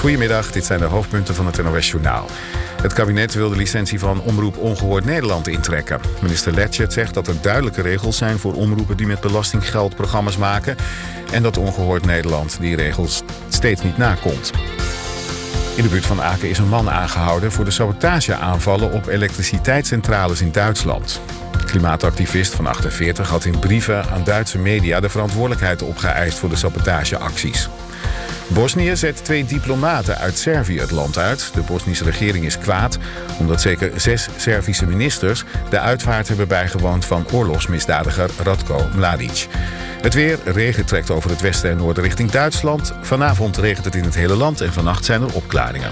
Goedemiddag, dit zijn de hoofdpunten van het NOS-journaal. Het kabinet wil de licentie van Omroep Ongehoord Nederland intrekken. Minister Lechtert zegt dat er duidelijke regels zijn voor omroepen die met belastinggeld programma's maken en dat Ongehoord Nederland die regels steeds niet nakomt. In de buurt van Aken is een man aangehouden voor de sabotageaanvallen op elektriciteitscentrales in Duitsland. De klimaatactivist van 48 had in brieven aan Duitse media de verantwoordelijkheid opgeëist voor de sabotageacties. Bosnië zet 2 diplomaten uit Servië het land uit. De Bosnische regering is kwaad omdat zeker 6 Servische ministers de uitvaart hebben bijgewoond van oorlogsmisdadiger Ratko Mladic. Het weer, regen trekt over het westen en noorden richting Duitsland. Vanavond regent het in het hele land en vannacht zijn er opklaringen.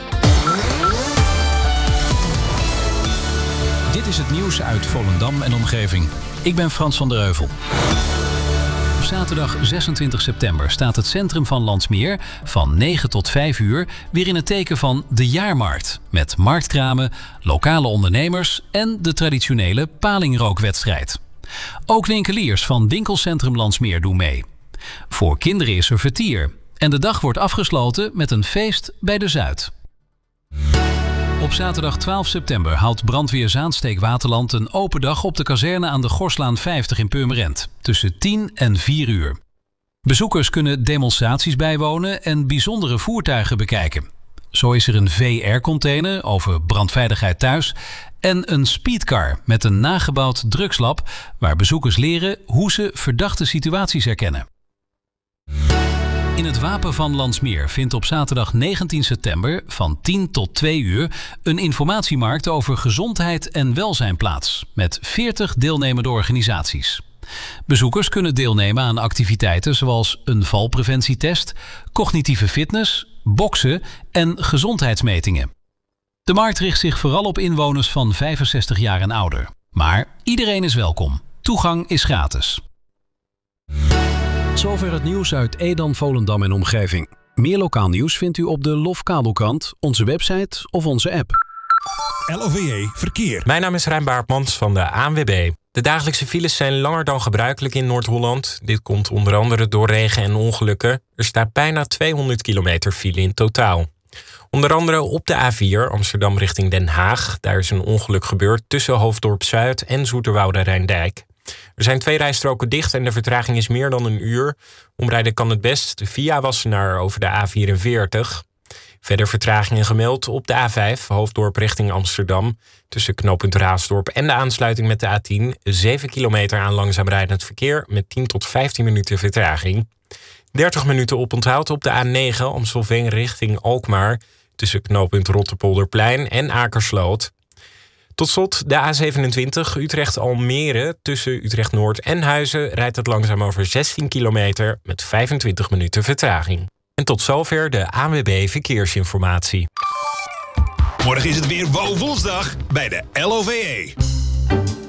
Dit is het nieuws uit Volendam en omgeving. Ik ben Frans van der Heuvel. Op zaterdag 26 september staat het centrum van Landsmeer van 9 tot 5 uur weer in het teken van de jaarmarkt. Met marktkramen, lokale ondernemers en de traditionele palingrookwedstrijd. Ook winkeliers van winkelcentrum Landsmeer doen mee. Voor kinderen is er vertier. En de dag wordt afgesloten met een feest bij de Zuid. Op zaterdag 12 september houdt brandweer Zaansteek-Waterland een open dag op de kazerne aan de Gorslaan 50 in Purmerend. Tussen 10 en 4 uur. Bezoekers kunnen demonstraties bijwonen en bijzondere voertuigen bekijken. Zo is er een VR-container over brandveiligheid thuis en een speedcar met een nagebouwd drugslab waar bezoekers leren hoe ze verdachte situaties herkennen. In het Wapen van Landsmeer vindt op zaterdag 19 september van 10 tot 2 uur een informatiemarkt over gezondheid en welzijn plaats met 40 deelnemende organisaties. Bezoekers kunnen deelnemen aan activiteiten zoals een valpreventietest, cognitieve fitness, boksen en gezondheidsmetingen. De markt richt zich vooral op inwoners van 65 jaar en ouder. Maar iedereen is welkom. Toegang is gratis. Zover het nieuws uit Edam, Volendam en omgeving. Meer lokaal nieuws vindt u op de LOF Kabelkrant, onze website of onze app. LOVE Verkeer. Mijn naam is Rijn Baartmans van de ANWB. De dagelijkse files zijn langer dan gebruikelijk in Noord-Holland. Dit komt onder andere door regen en ongelukken. Er staat bijna 200 kilometer file in totaal. Onder andere op de A4 Amsterdam richting Den Haag. Daar is een ongeluk gebeurd tussen Hoofddorp Zuid en Zoeterwoude-Rijndijk. Er zijn 2 rijstroken dicht en de vertraging is meer dan een uur. Omrijden kan het best via Wassenaar over de A44. Verder vertragingen gemeld op de A5 Hoofddorp richting Amsterdam. Tussen knooppunt Raasdorp en de aansluiting met de A10. 7 kilometer aan langzaam rijdend verkeer met 10 tot 15 minuten vertraging. 30 minuten oponthoud op de A9 Amstelveen richting Alkmaar. Tussen knooppunt Rotterpolderplein en Akersloot. Tot slot de A27 Utrecht-Almere. Tussen Utrecht-Noord en Huizen rijdt het langzaam over 16 kilometer met 25 minuten vertraging. En tot zover de ANWB Verkeersinformatie. Morgen is het weer Wow Woensdag bij de LOVE.